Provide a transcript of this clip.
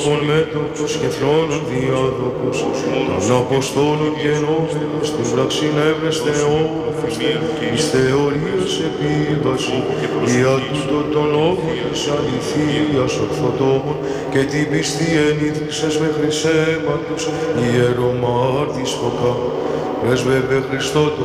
ανθρώπων μέτωπους και θρόνων διάδοχους, των Αποστόλων γενόμενος στην πραξήν έβρεστε όροφος, εις θεωρίας επίβαση, δια τούτο των λόγων της αληθείας ορθοτόμων και την πιστή ενίδρυσες μέχρι σέματος, ιερομάρτης Φωκά, πρέσβευε Χριστό